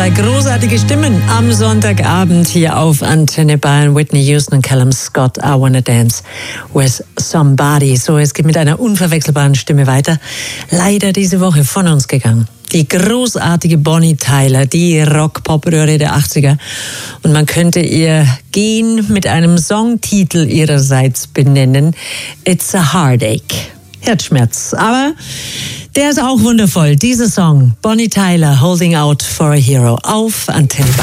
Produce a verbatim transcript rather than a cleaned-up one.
Zwei großartige Stimmen am Sonntagabend hier auf Antenne Bayern. Whitney Houston und Callum Scott. I Wanna Dance with Somebody. So, es geht mit einer unverwechselbaren Stimme weiter. Leider diese Woche von uns gegangen. Die großartige Bonnie Tyler, die Rock-Pop-Röhre der achtziger. Und man könnte ihr Gehen mit einem Songtitel ihrerseits benennen. It's a Heartache. Herzschmerz. Aber der ist auch wundervoll. Dieser Song, Bonnie Tyler, Holding Out for a Hero, auf Antenne Bayern.